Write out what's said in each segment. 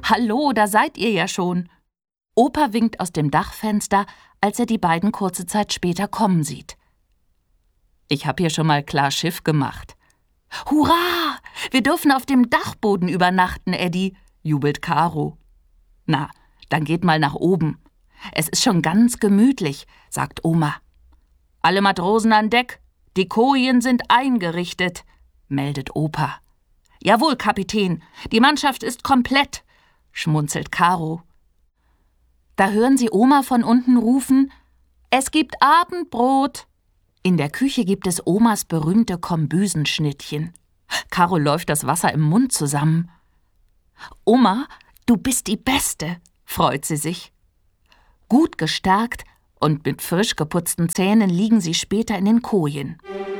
»Hallo, da seid ihr ja schon.« Opa winkt aus dem Dachfenster, als er die beiden kurze Zeit später kommen sieht. »Ich hab hier schon mal klar Schiff gemacht.« »Hurra! Wir dürfen auf dem Dachboden übernachten, Eddie«, jubelt Caro. »Na, dann geht mal nach oben. Es ist schon ganz gemütlich«, sagt Oma. »Alle Matrosen an Deck, die Kojen sind eingerichtet«, meldet Opa. »Jawohl, Kapitän, die Mannschaft ist komplett«, schmunzelt Caro. Da hören sie Oma von unten rufen: »Es gibt Abendbrot!« In der Küche gibt es Omas berühmte Kombüsenschnittchen. Caro läuft das Wasser im Mund zusammen. »Oma, du bist die Beste«, freut sie sich. Gut gestärkt und mit frisch geputzten Zähnen liegen sie später in den Kojen.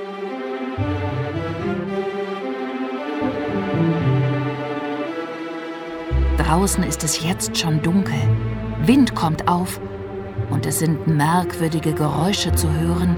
Draußen ist es jetzt schon dunkel. Wind kommt auf und es sind merkwürdige Geräusche zu hören.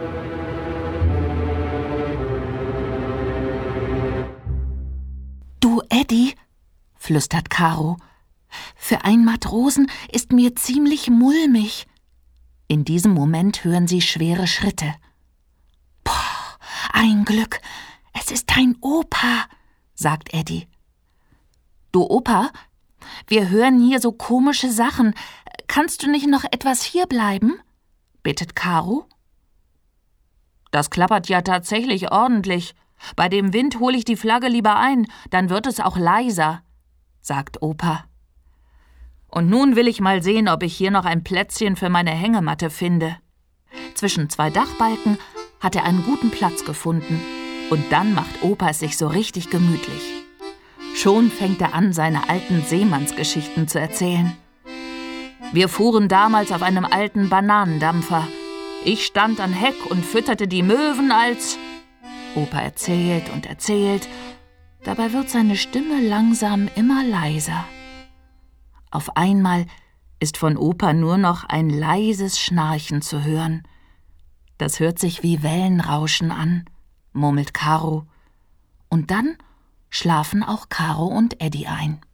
»Du, Eddie«, flüstert Caro, »für einen Matrosen ist mir ziemlich mulmig.« In diesem Moment hören sie schwere Schritte. »Boah, ein Glück, es ist dein Opa«, sagt Eddie. »Du Opa, wir hören hier so komische Sachen. Kannst du nicht noch etwas hier bleiben?«, bittet Caro. »Das klappert ja tatsächlich ordentlich. Bei dem Wind hole ich die Flagge lieber ein, dann wird es auch leiser«, sagt Opa. »Und nun will ich mal sehen, ob ich hier noch ein Plätzchen für meine Hängematte finde.« Zwischen zwei Dachbalken hat er einen guten Platz gefunden. Und dann macht Opa es sich so richtig gemütlich. Schon fängt er an, seine alten Seemannsgeschichten zu erzählen. »Wir fuhren damals auf einem alten Bananendampfer. Ich stand an Heck und fütterte die Möwen als...« Opa erzählt und erzählt. Dabei wird seine Stimme langsam immer leiser. Auf einmal ist von Opa nur noch ein leises Schnarchen zu hören. »Das hört sich wie Wellenrauschen an«, murmelt Caro. Und dann schlafen auch Caro und Eddie ein.